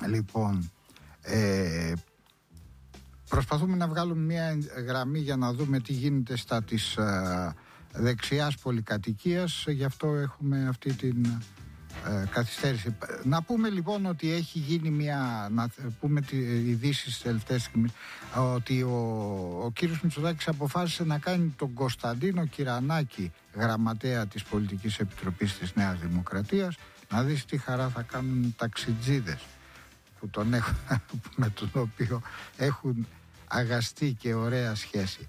Λοιπόν, προσπαθούμε να βγάλουμε μια γραμμή για να δούμε τι γίνεται στα της δεξιάς πολυκατοικίας, γι' αυτό έχουμε αυτή την καθυστέρηση. Να πούμε λοιπόν ότι έχει γίνει να πούμε τις ειδήσεις τελευταίες στιγμές, ότι ο κύριος Μητσοτάκης αποφάσισε να κάνει τον Κωνσταντίνο Κυρανάκη γραμματέα της Πολιτικής Επιτροπής της Νέας Δημοκρατίας. Να δεις τι χαρά θα κάνουν ταξιτζίδες με τον οποίο έχουν αγαστεί και ωραία σχέση.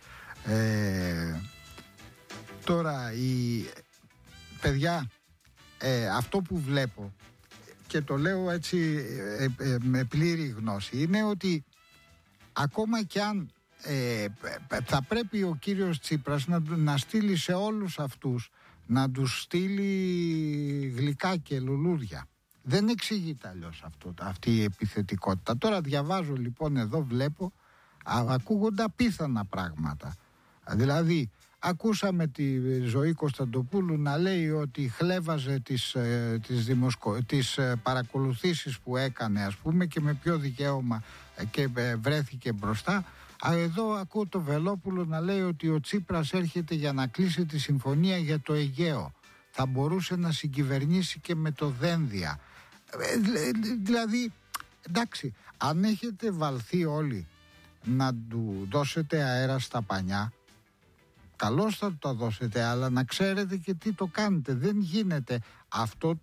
Τώρα παιδιά, αυτό που βλέπω, και το λέω έτσι με πλήρη γνώση, είναι ότι ακόμα κι αν θα πρέπει ο κύριος Τσίπρας να στείλει σε όλους αυτούς, να τους στείλει γλυκά και λουλούδια. Δεν εξηγείται αλλιώς αυτή η επιθετικότητα. Τώρα διαβάζω λοιπόν εδώ, βλέπω, ακούγονται απίθανα πράγματα. Δηλαδή ακούσαμε τη Ζωή Κωνσταντοπούλου να λέει ότι χλέβαζε τις παρακολουθήσεις που έκανε, ας πούμε, και με ποιο δικαίωμα, και βρέθηκε μπροστά. Εδώ ακούω το Βελόπουλο να λέει ότι ο Τσίπρας έρχεται για να κλείσει τη συμφωνία για το Αιγαίο. Θα μπορούσε να συγκυβερνήσει και με το Δένδια. Δηλαδή, εντάξει, αν έχετε βαλθεί όλοι να του δώσετε αέρα στα πανιά, καλώς θα το δώσετε, αλλά να ξέρετε και τι το κάνετε. Δεν γίνεται αυτό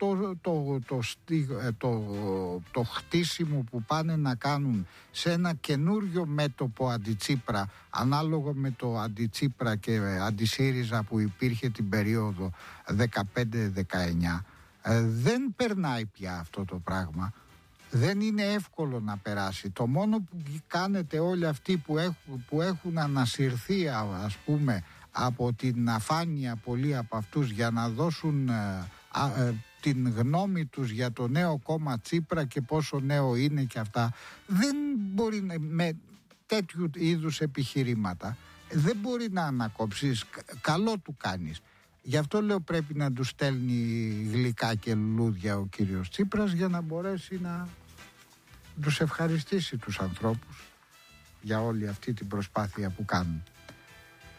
το χτίσιμο που πάνε να κάνουν σε ένα καινούριο μέτωπο αντιτσίπρα, ανάλογο με το αντιτσίπρα και αντισύριζα που υπήρχε την περίοδο 15-19. Δεν περνάει πια αυτό το πράγμα. Δεν είναι εύκολο να περάσει. Το μόνο που κάνετε όλοι αυτοί που έχουν ανασυρθεί, ας πούμε, από την αφάνεια, πολλοί από αυτούς, για να δώσουν την γνώμη τους για το νέο κόμμα Τσίπρα και πόσο νέο είναι και αυτά, δεν μπορεί με τέτοιου είδους επιχειρήματα, δεν μπορεί να ανακόψεις. Καλό του κάνεις. Γι' αυτό λέω πρέπει να τους στέλνει γλυκά και λουλούδια ο κύριος Τσίπρας, για να μπορέσει να τους ευχαριστήσει τους ανθρώπους για όλη αυτή την προσπάθεια που κάνουν.